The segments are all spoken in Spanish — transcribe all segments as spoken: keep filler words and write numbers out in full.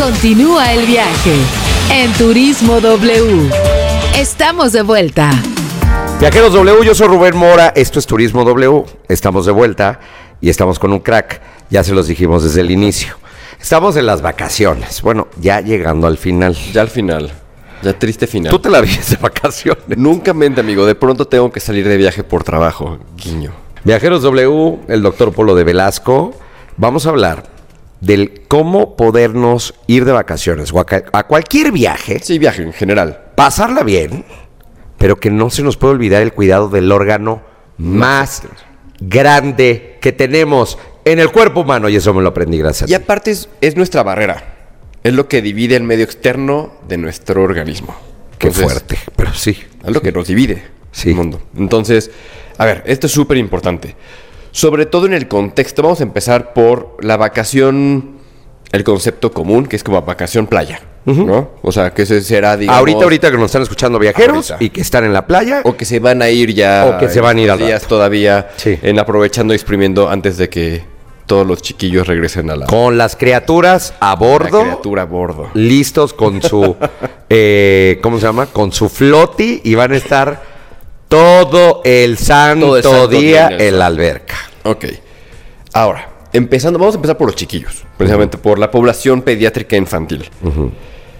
Continúa el viaje en Turismo W. Estamos de vuelta. Viajeros W, yo soy Rubén Mora, esto es Turismo W. Estamos de vuelta y estamos con un crack, ya se los dijimos desde el inicio. Estamos en las vacaciones, bueno, ya llegando al final. Ya al final, ya triste final. ¿Tú te la vives de vacaciones? Nunca mente, amigo, de pronto tengo que salir de viaje por trabajo, guiño. Viajeros W, el doctor Polo de Velasco, vamos a hablar del cómo podernos ir de vacaciones o a, a cualquier viaje. Sí, viaje en general. Pasarla bien, pero que no se nos puede olvidar el cuidado del órgano más grande que tenemos en el cuerpo humano, y eso me lo aprendí gracias a ti. Y aparte es, es nuestra barrera, es lo que divide el medio externo de nuestro organismo. Qué Entonces, fuerte, pero sí. Es lo que nos divide Sí. el mundo. Entonces, a ver, esto es súper importante. Sobre todo en el contexto, vamos a empezar por la vacación, el concepto común, que es como vacación playa, uh-huh. ¿no? O sea, que ese será, digamos... Ahorita, ahorita que nos están escuchando viajeros ahorita. Y que están en la playa. O que se van a ir ya... O que se van a ir al días rato. todavía, Sí. en aprovechando y exprimiendo antes de que todos los chiquillos regresen a la... Con las criaturas a bordo. La criatura a bordo. Listos con su... eh, ¿Cómo se llama? Con su floti y van a estar todo el santo, Todo el santo día día en el en sol. la alberca. Ok. Ahora, empezando, vamos a empezar por los chiquillos. Precisamente uh-huh. por la población pediátrica infantil. Uh-huh.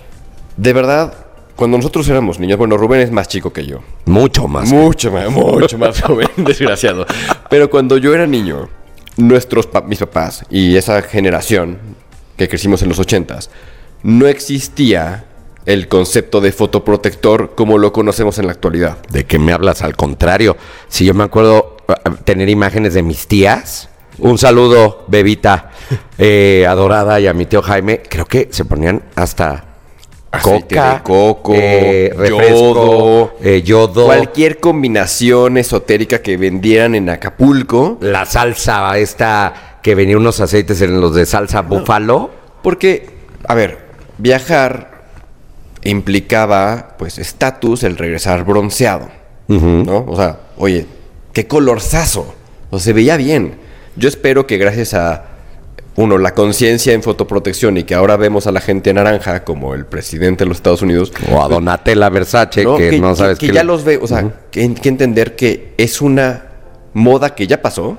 De verdad, cuando nosotros éramos niños, bueno, Rubén es más chico que yo. Mucho más. Mucho más, mucho más joven, desgraciado. Pero cuando yo era niño, nuestros pa- mis papás y esa generación que crecimos en los ochentas, no existía el concepto de fotoprotector como lo conocemos en la actualidad. ¿De qué me hablas? Al contrario, si yo me acuerdo uh, tener imágenes de mis tías. Un saludo, bebita eh, adorada, y a mi tío Jaime. Creo que se ponían hasta Aceite coca, de coco, eh, refresco, yodo, eh, yodo, cualquier combinación esotérica que vendieran en Acapulco. la salsa esta que venía unos aceites en los de salsa búfalo. Porque, a ver, viajar implicaba, pues, estatus, el regresar bronceado, uh-huh. ¿no? O sea, oye, qué colorzazo, o sea, se veía bien. Yo espero que gracias a, uno, la conciencia en fotoprotección y que ahora vemos a la gente naranja como el presidente de los Estados Unidos. O a Donatella Versace, ¿no? que, que no sabes que, qué que ya le... los ve, o sea, uh-huh. que hay que entender que es una moda que ya pasó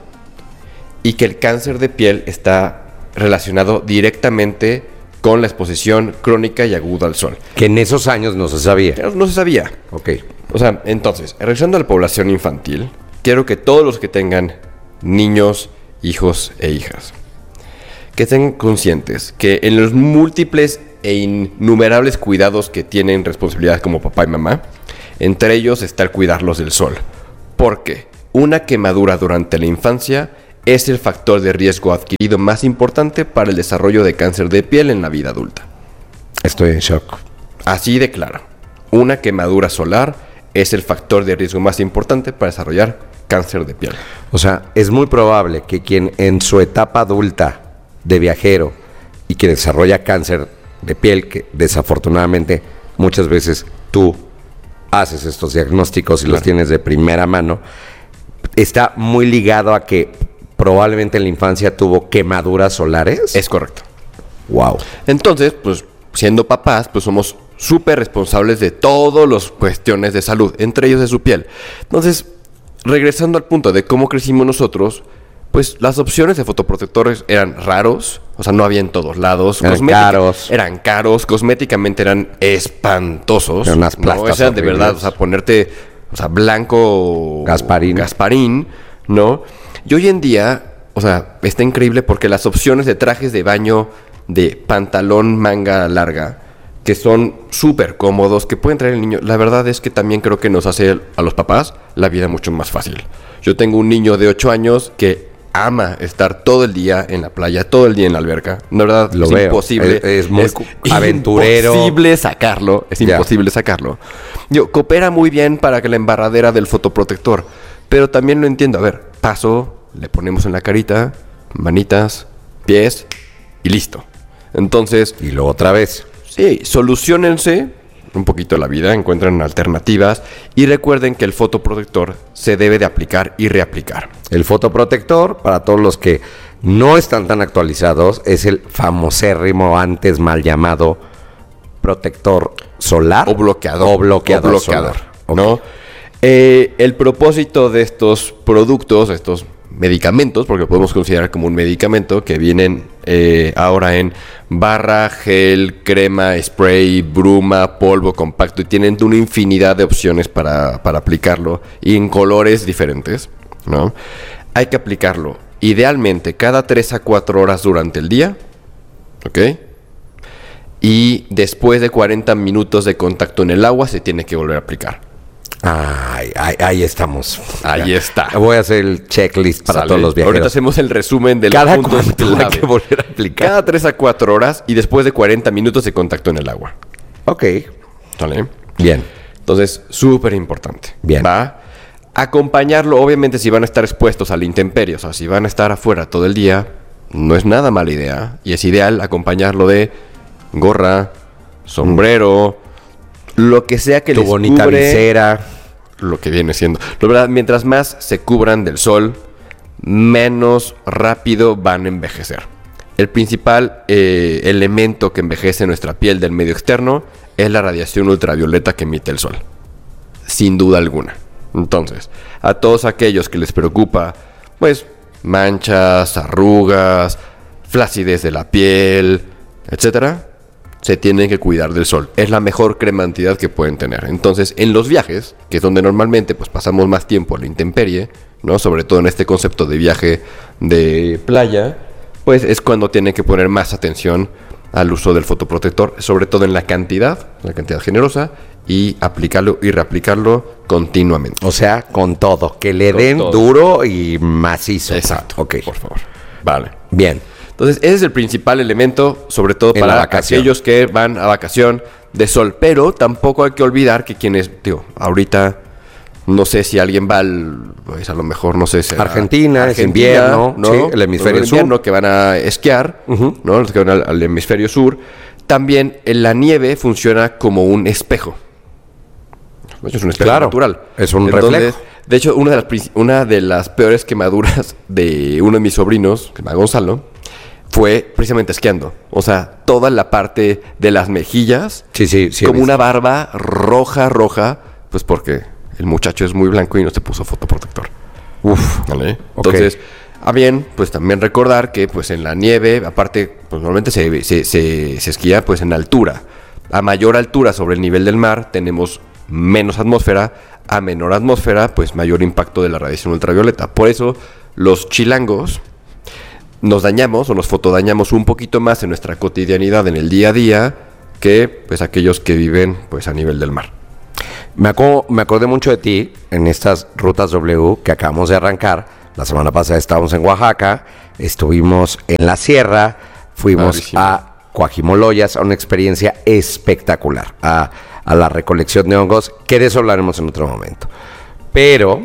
y que el cáncer de piel está relacionado directamente con la exposición crónica y aguda al sol. Que en esos años no se sabía. Claro, no se sabía. Ok. O sea, entonces, regresando a la población infantil, quiero que todos los que tengan niños, hijos e hijas, que estén conscientes que en los múltiples e innumerables cuidados que tienen responsabilidad como papá y mamá, entre ellos está el cuidarlos del sol. Porque una quemadura durante la infancia es el factor de riesgo adquirido más importante para el desarrollo de cáncer de piel en la vida adulta. Estoy en shock. Así de claro, una quemadura solar es el factor de riesgo más importante para desarrollar cáncer de piel. O sea, es muy probable que quien en su etapa adulta de viajero y que desarrolla cáncer de piel, que desafortunadamente muchas veces tú haces estos diagnósticos y claro. los tienes de primera mano, está muy ligado a que probablemente en la infancia tuvo quemaduras solares. Es correcto. Wow. Entonces, pues, siendo papás, pues somos súper responsables de todas las cuestiones de salud, entre ellos de su piel. Entonces, regresando al punto de cómo crecimos nosotros, pues las opciones de fotoprotectores eran raros, o sea, no había en todos lados. Eran caros. Eran caros, cosméticamente eran espantosos. Eran unas plastas ¿no? O sea, de horribles. verdad, o sea, ponerte, o sea, blanco... Gasparín. Gasparín, ¿no? Y hoy en día, o sea, está increíble porque las opciones de trajes de baño de pantalón manga larga, que son súper cómodos, que pueden traer el niño, la verdad es que también creo que nos hace a los papás la vida mucho más fácil. Yo tengo un niño de ocho años que ama estar todo el día en la playa, todo el día en la alberca. La verdad, Lo es veo. imposible. Es, es muy es aventurero. imposible sacarlo. Es Ya. imposible sacarlo. Yo, coopera muy bien para que la embarradera del fotoprotector. Pero también lo entiendo. A ver, paso, le ponemos en la carita, manitas, pies y listo. Entonces, Y luego otra vez. sí, soluciónense un poquito la vida, encuentren alternativas y recuerden que el fotoprotector se debe de aplicar y reaplicar. El fotoprotector, para todos los que no están tan actualizados, es el famosérrimo, antes mal llamado, protector solar. O bloqueador. O bloqueador, o bloqueador solar. ¿no? Ok. Eh, el propósito de estos productos, estos medicamentos, porque lo podemos considerar como un medicamento, que vienen eh, ahora en barra, gel, crema, spray, bruma, polvo, compacto, y tienen una infinidad de opciones para, para aplicarlo, y en colores diferentes, ¿no? Hay que aplicarlo idealmente cada tres a cuatro horas durante el día, ¿ok? Y después de cuarenta minutos de contacto en el agua se tiene que volver a aplicar. Ay, ay, ahí estamos. Ahí está. Voy a hacer el checklist para Sale. todos los viajeros. Ahorita hacemos el resumen de los Cada puntos cuánto hay clave. que volver a aplicar. Cada tres a cuatro horas y después de cuarenta minutos de contacto en el agua. Ok. ¿Sale? Bien. Entonces, súper importante. Bien. ¿Va? Acompañarlo, obviamente, si van a estar expuestos a la intemperie, o sea, si van a estar afuera todo el día, no es nada mala idea. Y es ideal acompañarlo de gorra, sombrero, lo que sea que Tu les bonita cubre, visera. lo que viene siendo. La verdad, mientras más se cubran del sol, menos rápido van a envejecer. El principal eh, elemento que envejece nuestra piel del medio externo es la radiación ultravioleta que emite el sol. Sin duda alguna. Entonces, a todos aquellos que les preocupa, pues, manchas, arrugas, flacidez de la piel, etcétera, se tienen que cuidar del sol. Es la mejor crema antiedad que pueden tener. Entonces, en los viajes, que es donde normalmente pues pasamos más tiempo a la intemperie, ¿no? Sobre todo en este concepto de viaje de playa, pues es cuando tienen que poner más atención al uso del fotoprotector, sobre todo en la cantidad, la cantidad generosa, y aplicarlo y reaplicarlo continuamente. O sea, con todo. Que le Con den todo. duro y macizo. Exacto. Ok. Por favor. Vale. Bien. Entonces, ese es el principal elemento, sobre todo En para la vacación. aquellos que van a vacación de sol. Pero tampoco hay que olvidar que quienes, digo, ahorita no sé si alguien va al, pues a lo mejor, no sé si a Argentina, es invierno, ¿no? sí, el hemisferio el sur. invierno, que van a esquiar, Ujú. ¿no? Los que van al, al hemisferio sur. También en la nieve funciona como un espejo. Es un espejo Claro, natural. es un Entonces, reflejo. De hecho, una de, las, princi- una de las peores quemaduras de uno de mis sobrinos, que se llama Gonzalo, fue precisamente esquiando. O sea, toda la parte de las mejillas, Sí, sí, sí. he como visto. una barba roja, roja, pues porque el muchacho es muy blanco y no se puso fotoprotector. Uf. ¿Vale? Ok. Entonces, a bien, pues también recordar que pues en la nieve, aparte, pues normalmente se, se, se, se esquía pues en altura. A mayor altura sobre el nivel del mar tenemos menos atmósfera, a menor atmósfera, pues mayor impacto de la radiación ultravioleta. Por eso los chilangos nos dañamos o nos fotodañamos un poquito más en nuestra cotidianidad, en el día a día, que pues aquellos que viven pues a nivel del mar. Me, aco- me acordé mucho de ti en estas rutas W que acabamos de arrancar. La semana pasada estábamos en Oaxaca, estuvimos en la sierra, fuimos Padrísimo. a Coajimoloyas, a una experiencia espectacular, a, a la recolección de hongos, que de eso hablaremos en otro momento. Pero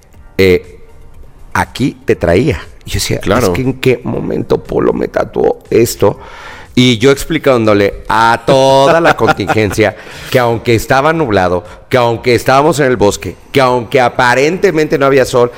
eh, aquí te traía. Y yo decía, Claro. es que en qué momento Polo me tatuó esto. Y yo explicándole a toda la contingencia que aunque estaba nublado, que aunque estábamos en el bosque, que aunque aparentemente no había sol,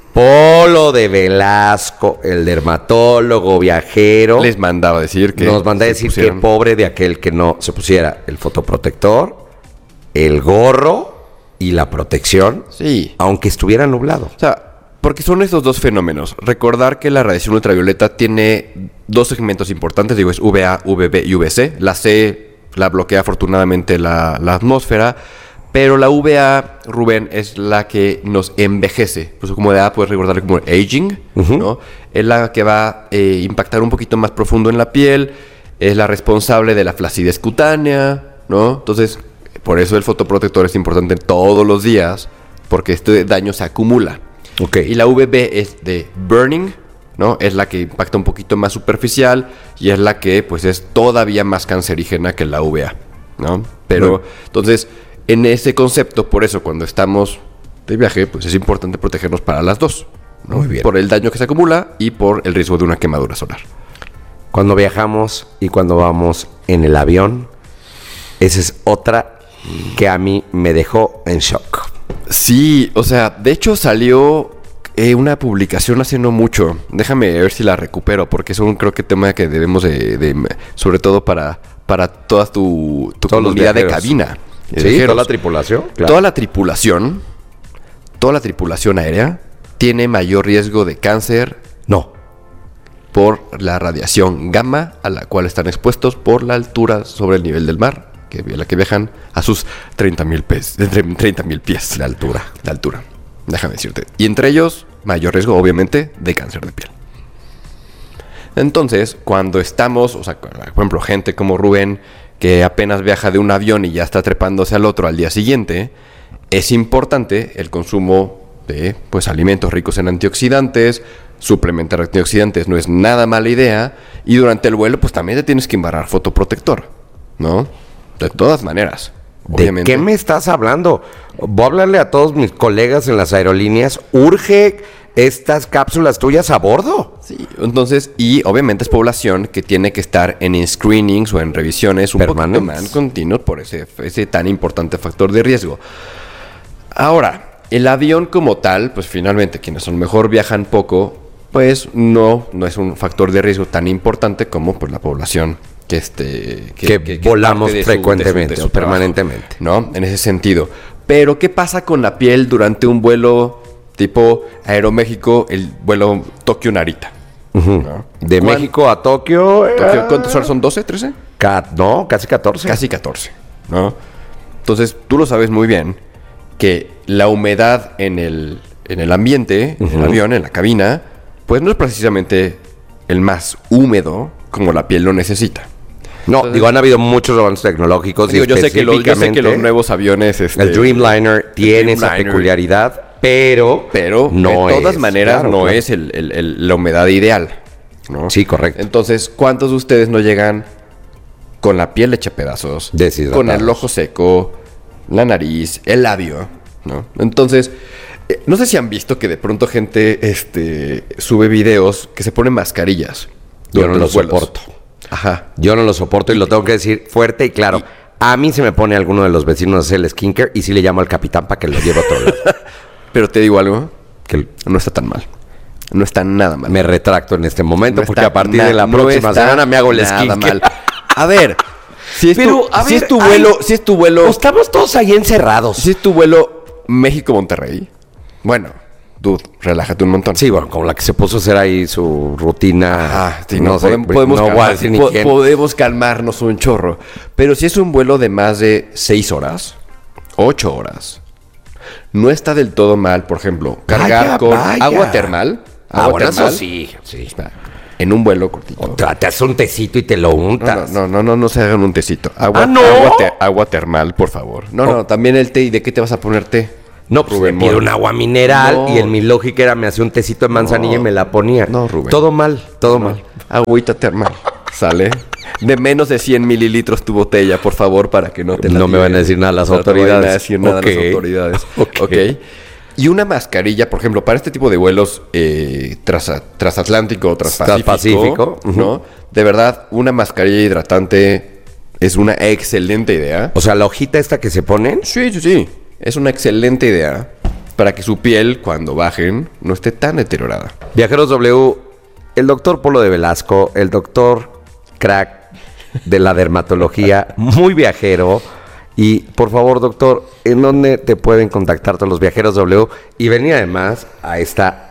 Polo de Velasco, el dermatólogo viajero, Les mandaba decir que nos manda a se decir que pusieran- pobre de aquel que no se pusiera el fotoprotector, el gorro y la protección, Sí. aunque estuviera nublado. O sea, porque son estos dos fenómenos. Recordar que la radiación ultravioleta tiene dos segmentos importantes, digo, es V A, V B y V C. La C la bloquea afortunadamente la, la atmósfera, pero la V A, Rubén, es la que nos envejece. Pues como de A puedes recordar como aging, Ujú. ¿no? Es la que va a eh, impactar un poquito más profundo en la piel, es la responsable de la flacidez cutánea, ¿no? Entonces, por eso el fotoprotector es importante todos los días, porque este daño se acumula. Ok. Y la V B es de burning, ¿no? Es la que impacta un poquito más superficial y es la que pues es todavía más cancerígena que la V A, ¿no? Pero Bueno. entonces, en ese concepto, por eso cuando estamos de viaje, pues es importante protegernos para las dos, ¿no? Muy bien. Por el daño que se acumula y por el riesgo de una quemadura solar. Cuando viajamos y cuando vamos en el avión, esa es otra que a mí me dejó en shock. Sí, o sea, de hecho salió eh, una publicación hace no mucho. Déjame ver si la recupero, porque es un creo que tema que debemos de, de sobre todo para, para toda tu, tu comunidad de cabina. Sí, viajeros. toda la tripulación. Claro. Toda la tripulación, toda la tripulación aérea tiene mayor riesgo de cáncer. No. Por la radiación gamma a la cual están expuestos por la altura sobre el nivel del mar, que la que viajan a sus treinta mil pies, treinta mil pies de altura. De altura, déjame decirte. Y entre ellos, mayor riesgo, obviamente, de cáncer de piel. Entonces, cuando estamos, o sea, por ejemplo, gente como Rubén, que apenas viaja de un avión y ya está trepándose al otro al día siguiente, es importante el consumo de, pues, alimentos ricos en antioxidantes. Suplementar antioxidantes no es nada mala idea. Y durante el vuelo, pues también te tienes que embarrar fotoprotector, ¿no? De todas maneras. ¿De Obviamente. qué me estás hablando? Voy a hablarle a todos mis colegas en las aerolíneas. Urge estas cápsulas tuyas a bordo. Sí, entonces, y obviamente es población que tiene que estar en screenings o en revisiones un poquito más continuos por ese, ese tan importante factor de riesgo. Ahora, el avión como tal, pues finalmente quienes a lo mejor viajan poco, pues no, no es un factor de riesgo tan importante como pues la población que este que, que, que volamos de frecuentemente su, de su, de su o permanentemente, ¿no? En ese sentido. Pero ¿qué pasa con la piel durante un vuelo tipo Aeroméxico, el vuelo Tokio-Narita? Uh-huh. ¿No? De México a Tokio, Tokio ¿cuántas horas son? ¿doce, trece? Ca- no, casi catorce. Casi catorce, ¿no? Entonces, tú lo sabes muy bien que la humedad en el, en el ambiente, uh-huh. en el avión, en la cabina, pues no es precisamente el más húmedo como la piel lo necesita. No, Entonces, digo, han habido muchos avances tecnológicos. Digo, y yo, sé que los, yo sé que los nuevos aviones... Este, el Dreamliner tiene el Dreamliner, esa peculiaridad, pero... Pero, no de todas es, maneras, claro, no claro. es el, el, el, la humedad ideal, ¿no? Sí, correcto. Entonces, ¿cuántos de ustedes no llegan con la piel hecha pedazos? Deshidratados. Con el ojo seco, la nariz, el labio, ¿no? Entonces... No sé si han visto que de pronto gente este, sube videos que se ponen mascarillas. Yo no lo soporto. Ajá. Yo no lo soporto y lo tengo que decir fuerte y claro. Y, a mí se me pone alguno de los vecinos a hacer el skincare y sí le llamo al capitán para que lo lleve a otro lado. Pero te digo algo, que no está tan mal. No está nada mal. Me retracto en este momento no porque a partir de la no próxima semana me hago el skincare. Mal. A ver, si es, Pero, tu, a si ver, es tu vuelo, ay, si es tu vuelo... Estamos todos ahí encerrados. Si es tu vuelo México-Monterrey... Bueno, dude, relájate un montón. Sí, bueno, como la que se puso a hacer ahí su rutina. Ah, sí, no, no, podemos, sé, podemos, no calmar, voy a decir ni po- quién. podemos calmarnos un chorro. Pero si es un vuelo de más de seis horas, ocho horas, no está del todo mal, por ejemplo, cargar Vaya, con vaya. agua termal. Ah, Agua bueno, termal. eso sí, sí. En un vuelo cortito. O te, te haces un tecito y te lo untas. No, no, no, no, no se hagan un tecito. Agua, ¿Ah, no? agua, te- agua termal, por favor. No, Oh. no, también el té. ¿Y de qué te vas a poner té? No, pues Rubén me pido Mora. un agua mineral No. y en mi lógica era me hacía un tecito de manzanilla No. y me la ponía. No, Rubén. Todo mal, todo No. mal. Agüita termal. ¿Sale? De menos de cien mililitros tu botella, por favor, para que no te la No me tiren. van a decir nada las No te van autoridades. a decir nada Ok. las autoridades. Ok. Ok. Y una mascarilla, por ejemplo, para este tipo de vuelos eh, trasa- transatlántico o transpacífico, Transpacífico, ujú. ¿no? De verdad, una mascarilla hidratante es una excelente idea. O sea, la hojita esta que se ponen. Sí, sí, sí. Es una excelente idea para que su piel, cuando bajen, no esté tan deteriorada. Viajeros W, el doctor Polo de Velasco, el doctor crack de la dermatología, muy viajero. Y por favor, doctor, ¿en dónde te pueden contactar todos los Viajeros W? Y venir además a esta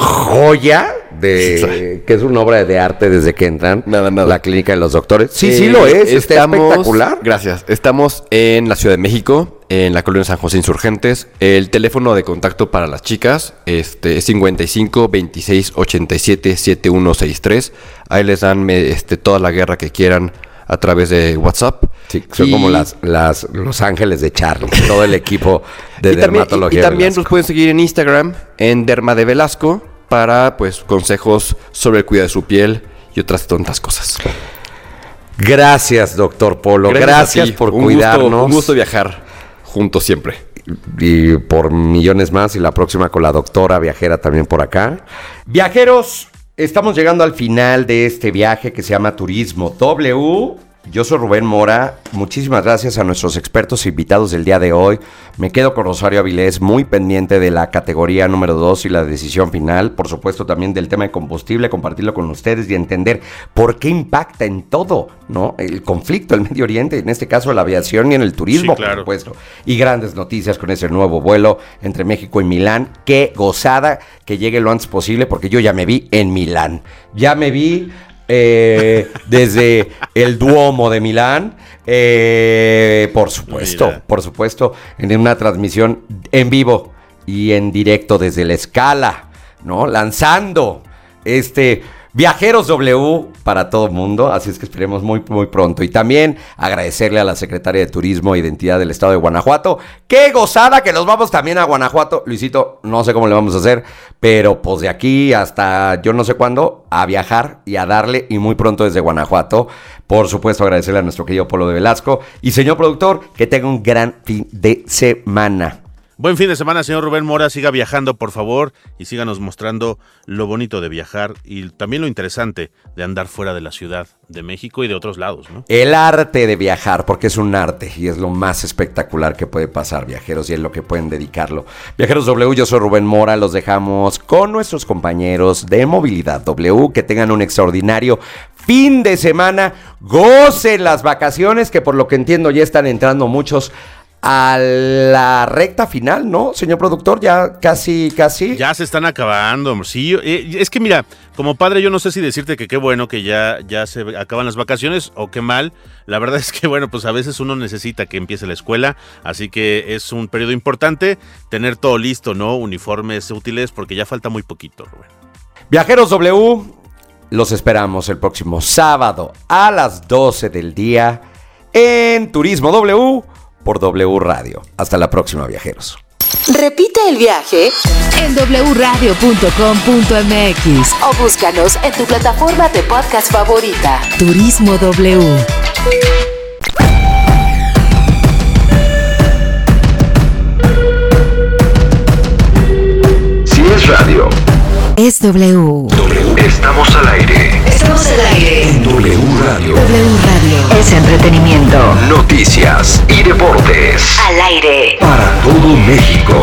joya de que es una obra de arte desde que entran. Nada, nada. La clínica de los doctores. Sí, sí Eh, lo es. Está estamos- espectacular. Gracias. Estamos en la Ciudad de México, en la colonia San José Insurgentes. El teléfono de contacto para las chicas este, es cincuenta y cinco, veintiséis, ochenta y siete, setenta y uno sesenta y tres. Ahí les dan me- este, toda la guerra que quieran a través de WhatsApp. Sí, son Y- como las, las, los ángeles de Charlie, todo el equipo de y también, dermatología. y, y de también Velasco. nos pueden seguir en Instagram, en Derma de Velasco, para pues consejos sobre el cuidado de su piel y otras tontas cosas. Gracias, doctor Polo. Gracias, a ti. por un cuidarnos. Gusto, un gusto viajar juntos siempre. Y por millones más. Y la próxima con la doctora viajera también por acá. Viajeros, estamos llegando al final de este viaje que se llama Turismo W. Yo soy Rubén Mora. Muchísimas gracias a nuestros expertos invitados del día de hoy. Me quedo con Rosario Avilés, muy pendiente de la categoría número dos y la decisión final. Por supuesto, también del tema de combustible, compartirlo con ustedes y entender por qué impacta en todo, ¿no? El conflicto, el Medio Oriente, en este caso la aviación y en el turismo, sí, claro. Por supuesto. Y grandes noticias con ese nuevo vuelo entre México y Milán. Qué gozada que llegue lo antes posible, porque yo ya me vi en Milán. Ya me vi... Eh, desde el Duomo de Milán, eh, por supuesto, Mira. por supuesto, en una transmisión en vivo y en directo desde la Scala, ¿no? Lanzando este Viajeros W para todo el mundo, así es que esperemos muy, muy pronto. Y también agradecerle a la Secretaria de Turismo e Identidad del Estado de Guanajuato. ¡Qué gozada que nos vamos también a Guanajuato! Luisito, no sé cómo le vamos a hacer, pero pues de aquí hasta yo no sé cuándo, a viajar y a darle, y muy pronto desde Guanajuato. Por supuesto, agradecerle a nuestro querido Polo de Velasco. Y señor productor, que tenga un gran fin de semana. Buen fin de semana, señor Rubén Mora. Siga viajando, por favor, y síganos mostrando lo bonito de viajar y también lo interesante de andar fuera de la Ciudad de México y de otros lados, ¿no? El arte de viajar, porque es un arte y es lo más espectacular que puede pasar, viajeros, y es lo que pueden dedicarlo. Viajeros W, yo soy Rubén Mora. Los dejamos con nuestros compañeros de Movilidad W. Que tengan un extraordinario fin de semana. Gocen las vacaciones, que por lo que entiendo ya están entrando muchos a la recta final, ¿no, señor productor? Ya casi, casi. Ya se están acabando, sí. Eh, es que mira, como padre yo no sé si decirte que qué bueno que ya, ya se acaban las vacaciones o qué mal. La verdad es que, bueno, pues a veces uno necesita que empiece la escuela, así que es un periodo importante tener todo listo, ¿no? Uniformes útiles, porque ya falta muy poquito, Rubén. Viajeros W, los esperamos el próximo sábado a las doce del día en Turismo W por W Radio. Hasta la próxima, viajeros. Repite el viaje en doble u radio punto com punto m x o búscanos en tu plataforma de podcast favorita. Turismo W. Si es radio, es W. W. Estamos al aire. Estamos al aire. En W Radio. W Radio. Es entretenimiento. Noticias y deportes. Al aire. Para todo México.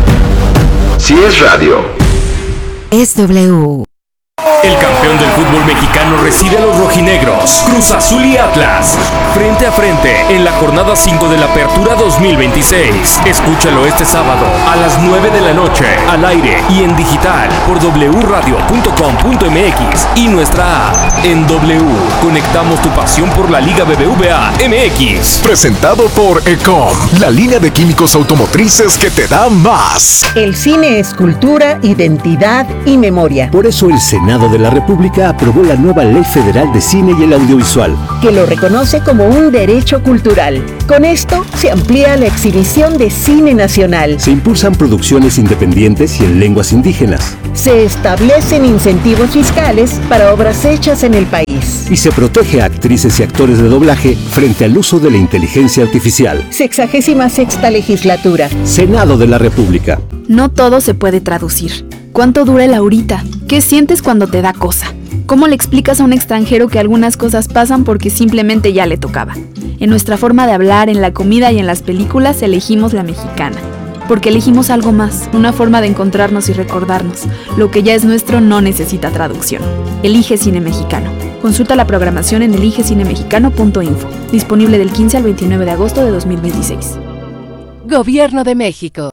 Si es radio, es W. El campeón del fútbol mexicano recibe a los rojinegros, Cruz Azul y Atlas, frente a frente en la jornada cinco de la Apertura dos mil veintiséis. Escúchalo este sábado a las nueve de la noche, al aire y en digital por doble u radio punto com punto m x y nuestra app. En W, conectamos tu pasión por la Liga B B V A M X. Presentado por Ecom, la línea de químicos automotrices que te da más. El cine es cultura, identidad y memoria. Por eso el Senado de la República aprobó la nueva Ley Federal de Cine y el Audiovisual, que lo reconoce como un derecho cultural. Con esto se amplía la exhibición de cine nacional. Se impulsan producciones independientes y en lenguas indígenas. Se establecen incentivos fiscales para obras hechas en el país. Y se protege a actrices y actores de doblaje frente al uso de la inteligencia artificial. Sexagésima sexta legislatura. Senado de la República. No todo se puede traducir. ¿Cuánto dura el ahorita? ¿Qué sientes cuando te da cosa? ¿Cómo le explicas a un extranjero que algunas cosas pasan porque simplemente ya le tocaba? En nuestra forma de hablar, en la comida y en las películas elegimos la mexicana. Porque elegimos algo más, una forma de encontrarnos y recordarnos. Lo que ya es nuestro no necesita traducción. Elige Cine Mexicano. Consulta la programación en elige cine mexicano punto info. Disponible del quince al veintinueve de agosto de dos mil veintiséis. Gobierno de México.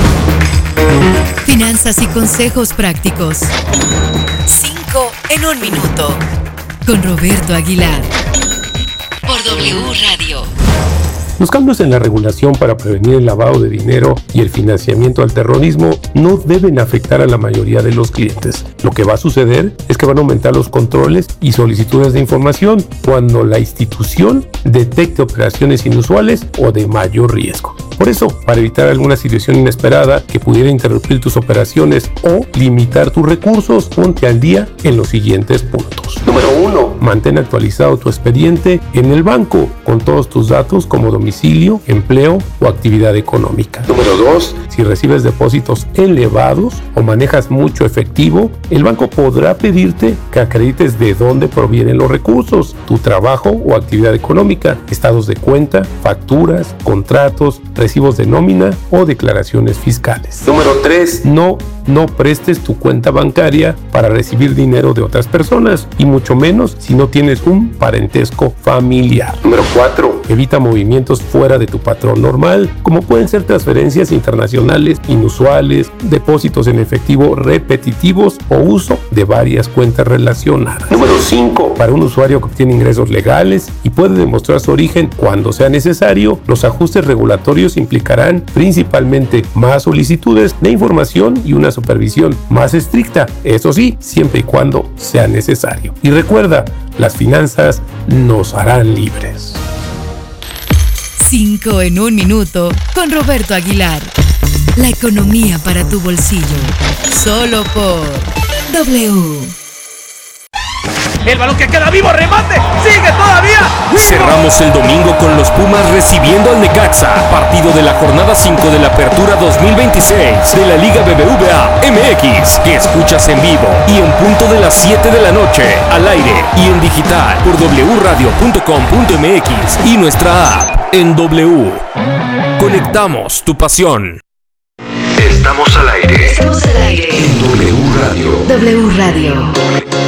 Finanzas y consejos prácticos. Cinco en un minuto. Con Roberto Aguilar. Por W Radio. Los cambios en la regulación para prevenir el lavado de dinero y el financiamiento al terrorismo no deben afectar a la mayoría de los clientes. Lo que va a suceder es que van a aumentar los controles y solicitudes de información cuando la institución detecte operaciones inusuales o de mayor riesgo. Por eso, para evitar alguna situación inesperada que pudiera interrumpir tus operaciones o limitar tus recursos, ponte al día en los siguientes puntos. Número uno. Mantén actualizado tu expediente en el banco con todos tus datos como domicilio, empleo o actividad económica. Número dos. Si recibes depósitos elevados o manejas mucho efectivo, el banco podrá pedirte que acredites de dónde provienen los recursos, tu trabajo o actividad económica, estados de cuenta, facturas, contratos, recibos de nómina o declaraciones fiscales. Número tres. No, no prestes tu cuenta bancaria para recibir dinero de otras personas y mucho menos si no tienes un parentesco familiar. Número cuatro. Evita movimientos fuera de tu patrón normal, como pueden ser transferencias internacionales inusuales, depósitos en efectivo repetitivos o uso de varias cuentas relacionadas. Número cinco. Para un usuario que obtiene ingresos legales y puede demostrar su origen cuando sea necesario, los ajustes regulatorios implicarán principalmente más solicitudes de información y una supervisión más estricta, eso sí, siempre y cuando sea necesario. Y recuerda, las finanzas nos harán libres. Cinco en un minuto con Roberto Aguilar. La economía para tu bolsillo. Solo por W. El balón que queda vivo, remate, sigue todavía. Cerramos el domingo con los Pumas recibiendo al Necaxa, partido de la jornada cinco de la Apertura dos mil veintiséis de la Liga B B V A M X, que escuchas en vivo y en punto de las siete de la noche, al aire y en digital por doble u radio punto com punto m x y nuestra app en W. Conectamos tu pasión. Estamos al aire. Estamos al aire. En W Radio. W Radio.